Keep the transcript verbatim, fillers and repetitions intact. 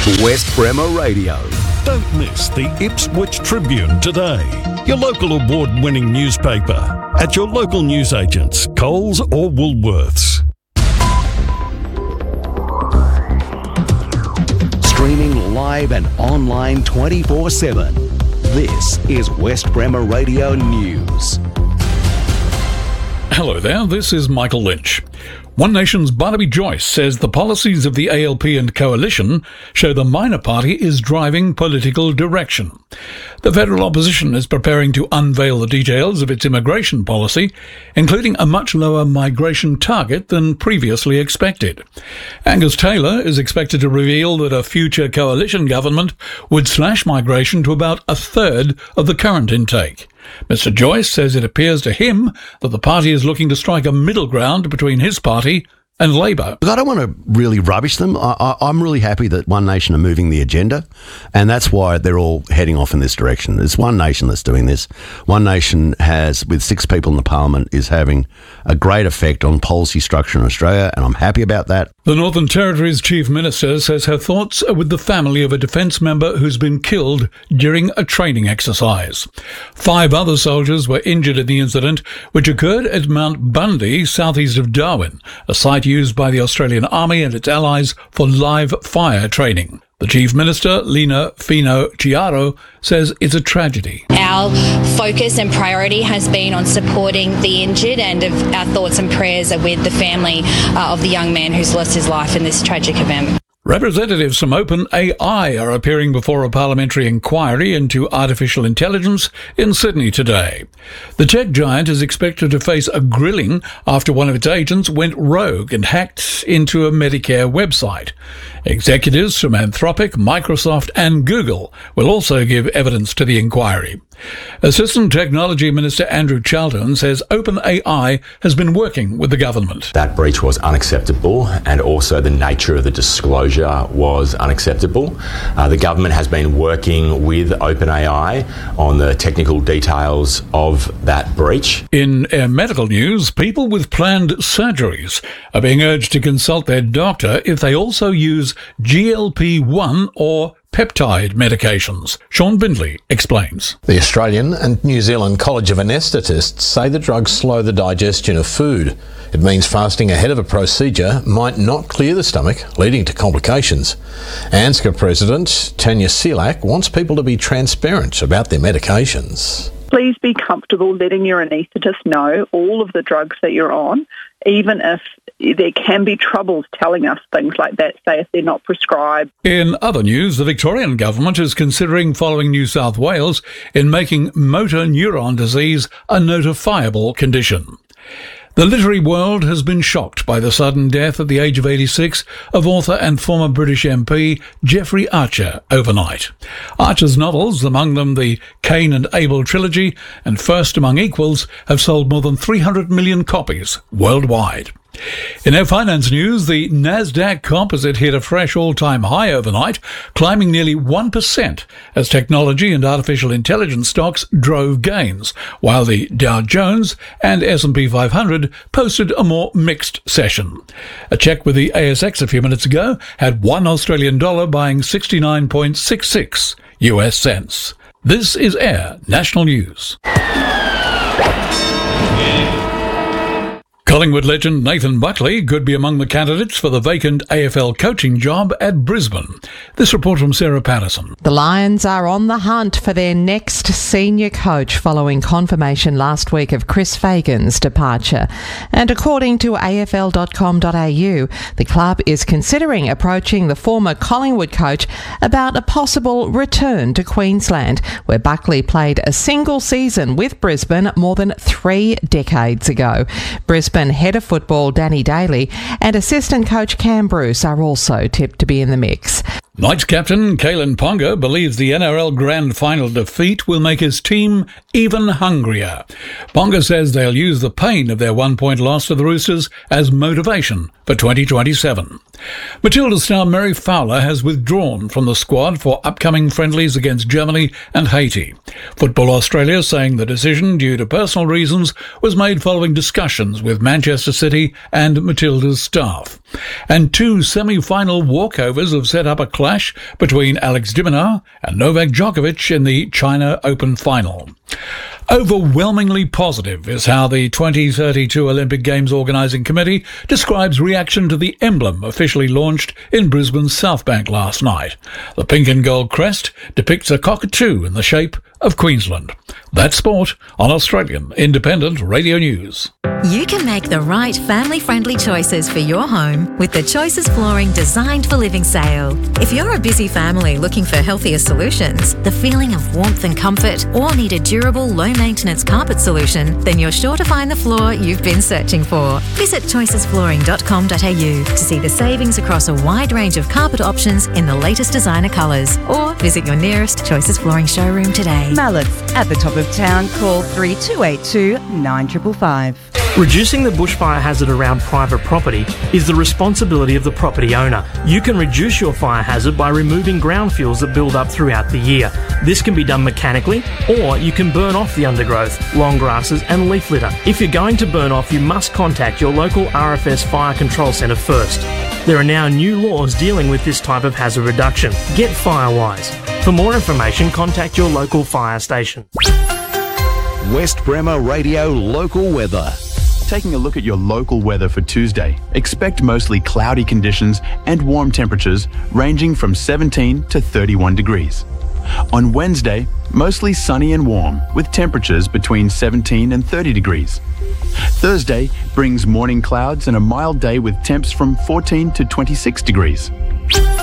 West Bremer Radio. Don't miss the Ipswich Tribune today, your local award-winning newspaper, at your local newsagents, Coles or Woolworths. Streaming live and online twenty-four seven. This is West Bremer Radio News. Hello there, this is Michael Lynch. One Nation's Barnaby Joyce says the policies of the A L P and coalition show the minor party is driving political direction. The federal opposition is preparing to unveil the details of its immigration policy, including a much lower migration target than previously expected. Angus Taylor is expected to reveal that a future coalition government would slash migration to about a third of the current intake. Mister Joyce says it appears to him that the party is looking to strike a middle ground between his party and Labor. Look, I don't want to really rubbish them. I, I, I'm really happy that One Nation are moving the agenda, and that's why they're all heading off in this direction. It's One Nation that's doing this. One Nation has, with six people in the Parliament, is having a great effect on policy structure in Australia, and I'm happy about that. The Northern Territory's Chief Minister says her thoughts are with the family of a defence member who's been killed during a training exercise. Five other soldiers were injured in the incident, which occurred at Mount Bundy, southeast of Darwin, a site used by the Australian Army and its allies for live fire training. The Chief Minister, Lina Fino Chiaro, says it's a tragedy. Our focus and priority has been on supporting the injured, and our thoughts and prayers are with the family uh, of the young man who's lost his life in this tragic event. Representatives from OpenAI are appearing before a parliamentary inquiry into artificial intelligence in Sydney today. The tech giant is expected to face a grilling after one of its agents went rogue and hacked into a Medicare website. Executives from Anthropic, Microsoft and Google will also give evidence to the inquiry. Assistant Technology Minister Andrew Charlton says OpenAI has been working with the government. That breach was unacceptable, and also the nature of the disclosure was unacceptable. Uh, the government has been working with OpenAI on the technical details of that breach. In uh, medical news, people with planned surgeries are being urged to consult their doctor if they also use G L P one or peptide medications. Sean Bindley explains. The Australian and New Zealand College of Anaesthetists say the drugs slow the digestion of food. It means fasting ahead of a procedure might not clear the stomach, leading to complications. ANZCA President Tanya Silak wants people to be transparent about their medications. Please be comfortable letting your anaesthetist know all of the drugs that you're on, even if there can be troubles telling us things like that, say if they're not prescribed. In other news, the Victorian government is considering following New South Wales in making motor neuron disease a notifiable condition. The literary world has been shocked by the sudden death at the age of eighty-six of author and former British M P Geoffrey Archer overnight. Archer's novels, among them the Cain and Abel trilogy and First Among Equals, have sold more than three hundred million copies worldwide. In our finance news, the Nasdaq Composite hit a fresh all-time high overnight, climbing nearly one percent as technology and artificial intelligence stocks drove gains, while the Dow Jones and S and P five hundred posted a more mixed session. A check with the A S X a few minutes ago had one Australian dollar buying sixty-nine point six six U S cents. This is Air National News. Collingwood legend Nathan Buckley could be among the candidates for the vacant A F L coaching job at Brisbane. This report from Sarah Patterson. The Lions are on the hunt for their next senior coach following confirmation last week of Chris Fagan's departure. And according to A F L dot com dot A U, the club is considering approaching the former Collingwood coach about a possible return to Queensland, where Buckley played a single season with Brisbane more than three decades ago. Brisbane head of football Danny Daly and assistant coach Cam Bruce are also tipped to be in the mix. Knights captain Kalen Ponga believes the N R L Grand Final defeat will make his team even hungrier. Ponga says they'll use the pain of their one-point loss to the Roosters as motivation for twenty twenty-seven. Matilda star Mary Fowler has withdrawn from the squad for upcoming friendlies against Germany and Haiti. Football Australia saying the decision, due to personal reasons, was made following discussions with Manchester City and Matilda's staff. And two semi-final walkovers have set up a clash between Alex de Minaur and Novak Djokovic in the China Open final. Overwhelmingly positive is how the twenty thirty-two Olympic Games Organising Committee describes reaction to the emblem officially launched in Brisbane's South Bank last night. The pink and gold crest depicts a cockatoo in the shape of Queensland. That's sport on Australian Independent Radio News. You can make the right family-friendly choices for your home with the Choices Flooring Designed for Living sale. If you're a busy family looking for healthier solutions, the feeling of warmth and comfort, or need a durable, low-maintenance carpet solution, then you're sure to find the floor you've been searching for. Visit choices flooring dot com dot a u to see the savings across a wide range of carpet options in the latest designer colours, or visit your nearest Choices Flooring showroom today. Mallards at the top of town. Call three two eight two, nine five five. Reducing the bushfire hazard around private property is the responsibility of the property owner. You can reduce your fire hazard by removing ground fuels that build up throughout the year. This can be done mechanically, or you can burn off the undergrowth, long grasses and leaf litter. If you're going to burn off, you must contact your local R F S Fire Control Centre first. There are now new laws dealing with this type of hazard reduction. Get Firewise. For more information, contact your local fire station. West Bremer Radio Local Weather. Taking a look at your local weather for Tuesday, expect mostly cloudy conditions and warm temperatures ranging from seventeen to thirty-one degrees. On Wednesday, mostly sunny and warm with temperatures between seventeen and thirty degrees. Thursday brings morning clouds and a mild day with temps from fourteen to twenty-six degrees.